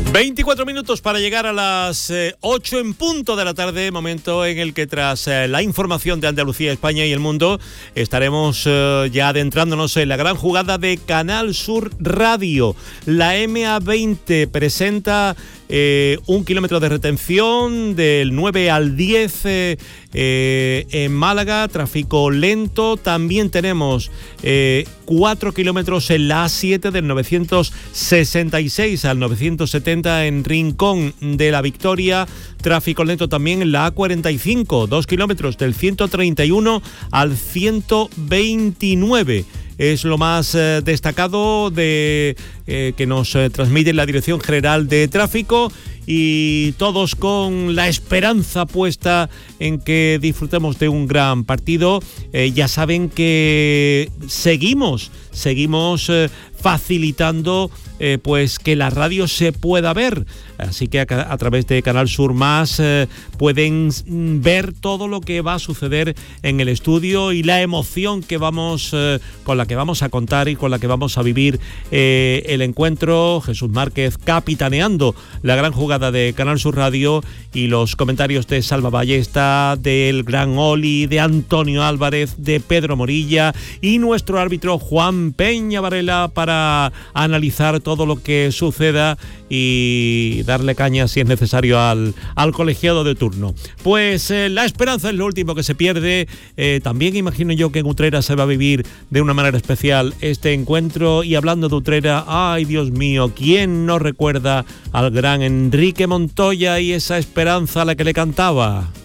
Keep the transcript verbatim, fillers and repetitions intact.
veinticuatro minutos para llegar a las eh, ocho en punto de la tarde, momento en el que tras eh, la información de Andalucía, España y el mundo, estaremos eh, ya adentrándonos en la gran jugada de Canal Sur Radio. La M A veinte presenta eh, un kilómetro de retención del nueve al diez eh, eh, en Málaga, tráfico lento. También tenemos eh, cuatro kilómetros en la A siete del novecientos sesenta y seis al novecientos setenta en Rincón de la Victoria. Tráfico lento también en la A cuarenta y cinco, dos kilómetros del ciento treinta y uno al ciento veintinueve. Es lo más eh, destacado de eh, que nos eh, transmite la Dirección General de Tráfico, y todos con la esperanza puesta en que disfrutemos de un gran partido. Eh, ya saben que seguimos, seguimos eh, facilitando eh, pues que la radio se pueda ver. Así que a, a través de Canal Sur Más eh, pueden ver todo lo que va a suceder en el estudio y la emoción que vamos eh, con la que vamos a contar y con la que vamos a vivir eh, el encuentro. Jesús Márquez capitaneando la gran jugada de Canal Sur Radio, y los comentarios de Salva Ballesta, del gran Oli, de Antonio Álvarez, de Pedro Morilla y nuestro árbitro Juan Peña Varela para analizar todo lo que suceda y darle caña si es necesario al, al colegiado de turno. Pues eh, la esperanza es lo último que se pierde. Eh, también imagino yo que en Utrera se va a vivir de una manera especial este encuentro. Y hablando de Utrera, ay Dios mío, ¿quién no recuerda al gran Enrique Montoya y esa esperanza a la que le cantaba?